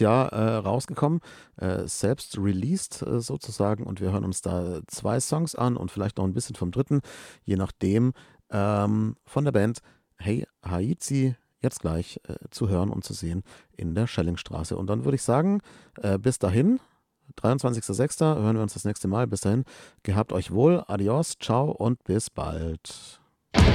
Jahr rausgekommen, selbst released sozusagen. Und wir hören uns da zwei Songs an und vielleicht noch ein bisschen vom dritten, je nachdem, von der Band Hey Haizi. Jetzt gleich zu hören und zu sehen in der Schellingstraße. Und dann würde ich sagen, bis dahin, 23.06. hören wir uns das nächste Mal. Bis dahin, gehabt euch wohl, adios, ciao und bis bald.